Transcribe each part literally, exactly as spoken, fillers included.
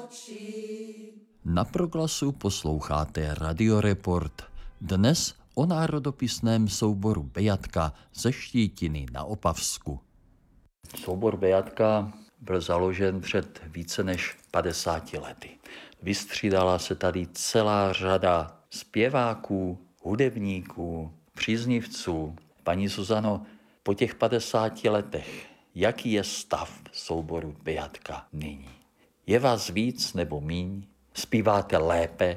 Na Proglasu posloucháte Radioreport. Dnes o národopisném souboru Bejatka ze Štítiny na Opavsku. Soubor Bejatka byl založen před více než padesáti lety. Vystřídala se tady celá řada zpěváků, hudebníků, příznivců. Paní Zuzano, po těch padesáti letech, jaký je stav souboru Bejatka nyní? Je vás víc nebo míň? Zpíváte lépe?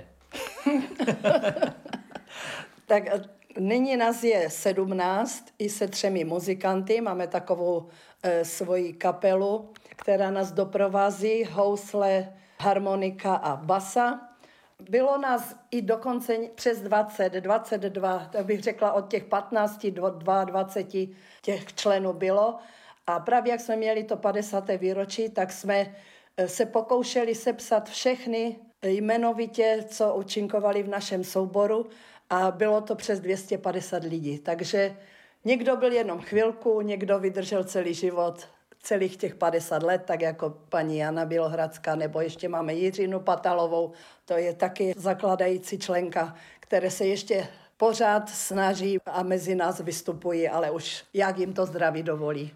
Tak nyní nás je sedmnáct i se třemi muzikanty. Máme takovou e, svoji kapelu, která nás doprovází, housle, harmonika a basa. Bylo nás i dokonce přes dvacet, dvacet dva, tak bych řekla od těch patnácti do dvaceti dvou těch členů bylo. A právě jak jsme měli to padesáté výročí, tak jsme se pokoušeli sepsat všechny jmenovitě, co účinkovali v našem souboru, a bylo to přes dvě stě padesát lidí. Takže někdo byl jenom chvilku, někdo vydržel celý život, celých těch padesát let, tak jako paní Jana Bělohradská, nebo ještě máme Jiřinu Patalovou, to je taky zakladající členka, které se ještě pořád snaží a mezi nás vystupují, ale už jak jim to zdraví dovolí.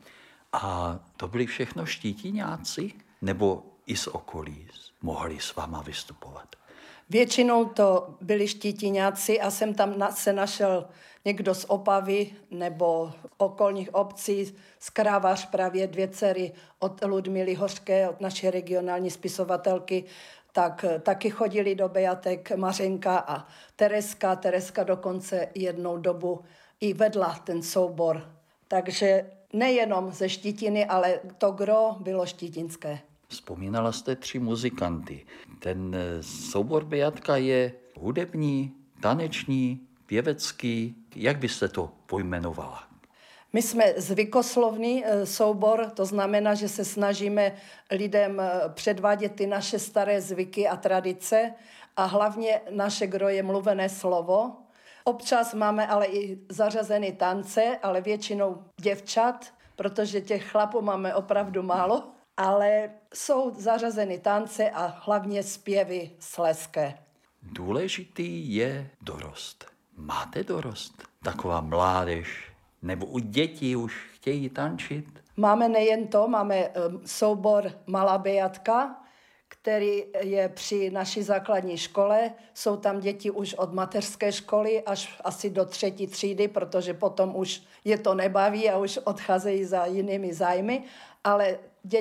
A to byli všechno štítiňáci? Nebo i z okolí mohli s váma vystupovat? Většinou to byli štítiňáci a jsem tam na, se našel někdo z Opavy nebo okolních obcí, z Kravař, právě dvě dcery od Ludmily Hořké, od naší regionální spisovatelky, tak taky chodili do Bejatek, Mařenka a Tereska. Tereska dokonce jednou dobu i vedla ten soubor. Takže nejenom ze Štítiny, ale to gro bylo štítinské. Vzpomínala jste tři muzikanty. Ten soubor Bejatka je hudební, taneční, pěvecký. Jak byste to pojmenovala? My jsme zvykoslovný soubor, to znamená, že se snažíme lidem předvádět ty naše staré zvyky a tradice a hlavně naše gro je mluvené slovo. Občas máme ale i zařazené tance, ale většinou děvčat, protože těch chlapů máme opravdu málo. Ale jsou zařazeny tance a hlavně zpěvy slezské. Důležitý je dorost. Máte dorost? Taková mládež? Nebo u dětí už chtějí tančit? Máme nejen to, máme soubor Malá Bejatka, který je při naší základní škole. Jsou tam děti už od mateřské školy až asi do třetí třídy, protože potom už je to nebaví a už odcházejí za jinými zájmy. Ale